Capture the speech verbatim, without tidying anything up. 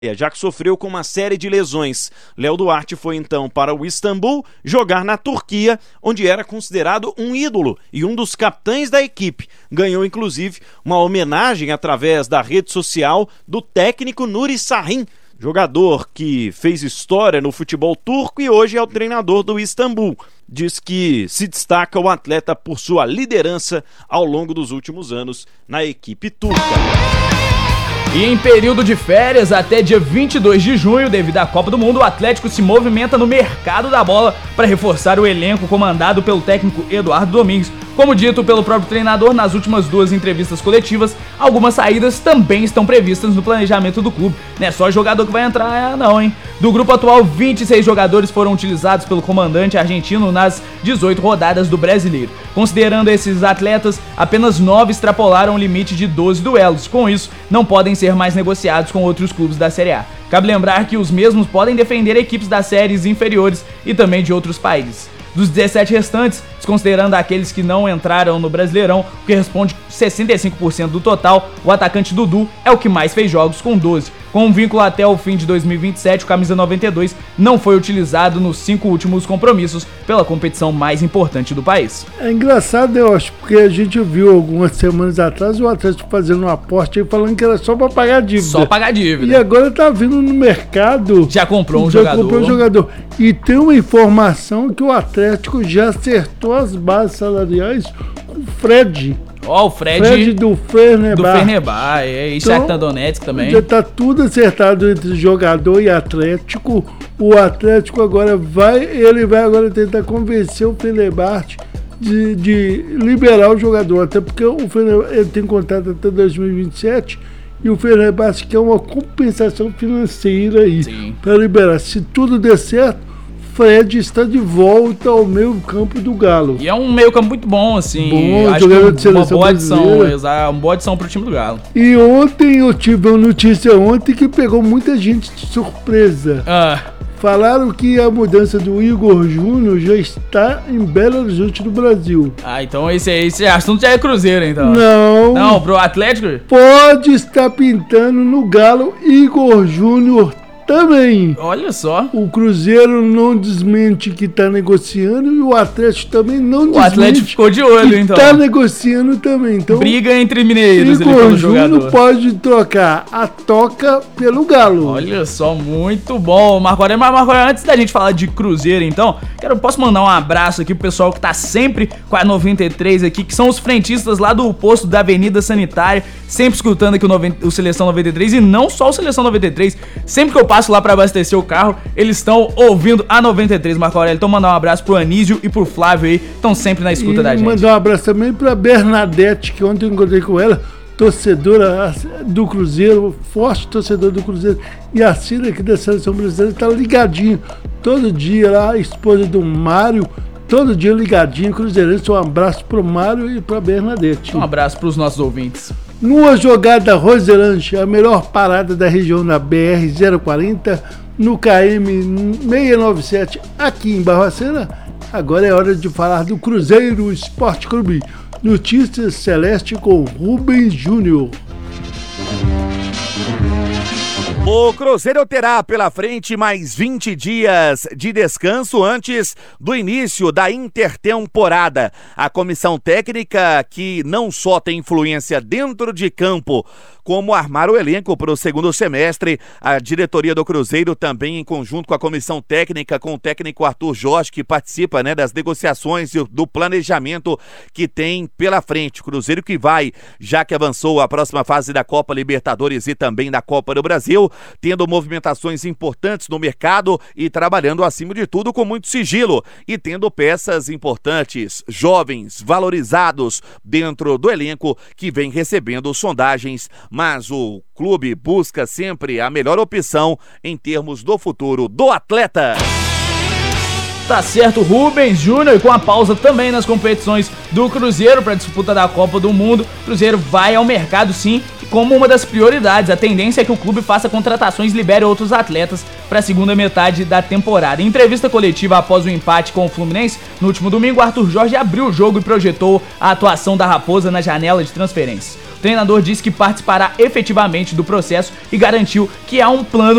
já que sofreu com uma série de lesões. Léo Duarte foi então para o Istambul jogar na Turquia, onde era considerado um ídolo e um dos capitães da equipe. Ganhou inclusive uma homenagem através da rede social do técnico Nuri Sahin, jogador que fez história no futebol turco e hoje é o treinador do Istambul. Diz que se destaca o atleta por sua liderança ao longo dos últimos anos na equipe turca. E em período de férias, até dia vinte e dois de junho, devido à Copa do Mundo, o Atlético se movimenta no mercado da bola para reforçar o elenco comandado pelo técnico Eduardo Domingues. Como dito pelo próprio treinador nas últimas duas entrevistas coletivas, algumas saídas também estão previstas no planejamento do clube. Não é só jogador que vai entrar não, hein? Do grupo atual, vinte e seis jogadores foram utilizados pelo comandante argentino nas dezoito rodadas do Brasileiro. Considerando esses atletas, apenas nove extrapolaram o limite de doze duelos. Com isso, não podem ser mais negociados com outros clubes da Série A. Cabe lembrar que os mesmos podem defender equipes das séries inferiores e também de outros países. Dos dezessete restantes, desconsiderando aqueles que não entraram no Brasileirão, o que responde sessenta e cinco por cento do total, o atacante Dudu é o que mais fez jogos com doze. Com um vínculo até o fim de dois mil e vinte e sete, o camisa noventa e dois não foi utilizado nos cinco últimos compromissos pela competição mais importante do país. É engraçado, eu acho, porque a gente viu algumas semanas atrás o Atlético fazendo um aporte aí falando que era só para pagar dívida. Só pagar dívida. E agora tá vindo no mercado. Já comprou um já jogador. comprou um jogador. E tem uma informação que o Atlético já acertou as bases salariais com o Fred. Ó, oh, o Fred, Fred do Fenerbahçe. Do Fenerbahçe, é, e então, Shakhtar Donetsk também. Já tá tudo acertado entre jogador e Atlético. O Atlético agora vai, ele vai agora tentar convencer o Fenerbahçe de, de liberar o jogador, até porque o Fenerbahçe ele tem contrato até dois mil e vinte e sete e o Fenerbahçe quer uma compensação financeira aí para liberar. Se tudo der certo, Fred está de volta ao meio campo do Galo. E é um meio campo muito bom, assim. Bom, acho jogador que de seleção uma boa adição, brasileira. uma boa adição pro time do Galo. E ontem eu tive uma notícia ontem que pegou muita gente de surpresa. Ah. Falaram que a mudança do Igor Júnior já está em Belo Horizonte, no Brasil. Ah, então esse, esse assunto já é Cruzeiro, então. Não. Não, pro Atlético? Pode estar pintando no Galo Igor Júnior também. Olha só. O Cruzeiro não desmente que está negociando e o Atlético também não desmente. O Atlético ficou de olho, então. Está negociando também. Então, briga entre mineiros. Igor Júnior pode trocar a Toca pelo Galo. Olha só, muito bom, Marco Aurélio. Mas, Marco Aurélio, antes da gente falar de Cruzeiro, então, quero, posso mandar um abraço aqui pro pessoal que tá sempre com a noventa e três aqui, que são os frentistas lá do posto da Avenida Sanitária, sempre escutando aqui o, noventa, o Seleção noventa e três, e não só o Seleção noventa e três, sempre que eu passo lá pra abastecer o carro, eles estão ouvindo a noventa e três, Marco Aurélio. Então mandar um abraço pro Anísio e pro Flávio aí, estão sempre na escuta e da gente. Mandar um abraço também pra Bernadette, que ontem eu encontrei com ela, torcedora do Cruzeiro, forte torcedora do Cruzeiro, e a Cira aqui da Seleção Brasileira tá ligadinho, todo dia lá, a esposa do Mário, todo dia ligadinho, cruzeirense. Um abraço pro Mário e pra Bernadette. Um abraço pros nossos ouvintes. Numa jogada Roselanche, a melhor parada da região na B R zero quarenta, no K M seiscentos e noventa e sete, aqui em Barbacena. Agora é hora de falar do Cruzeiro Esporte Clube. Notícias Celeste com Rubens Júnior. O Cruzeiro terá pela frente mais vinte dias de descanso antes do início da intertemporada. A comissão técnica, que não só tem influência dentro de campo, como armar o elenco para o segundo semestre, a diretoria do Cruzeiro também em conjunto com a comissão técnica, com o técnico Arthur Jorge, que participa, né, das negociações e do planejamento que tem pela frente. O Cruzeiro que vai, já que avançou a próxima fase da Copa Libertadores e também da Copa do Brasil, tendo movimentações importantes no mercado e trabalhando acima de tudo com muito sigilo e tendo peças importantes, jovens, valorizados dentro do elenco que vem recebendo sondagens, mas o clube busca sempre a melhor opção em termos do futuro do atleta. Tá certo, Rubens Júnior, e com a pausa também nas competições do Cruzeiro para a disputa da Copa do Mundo, o Cruzeiro vai ao mercado sim, e como uma das prioridades. A tendência é que o clube faça contratações e libere outros atletas para a segunda metade da temporada. Em entrevista coletiva após o empate com o Fluminense, no último domingo, Arthur Jorge abriu o jogo e projetou a atuação da Raposa na janela de transferências. O treinador disse que participará efetivamente do processo e garantiu que há um plano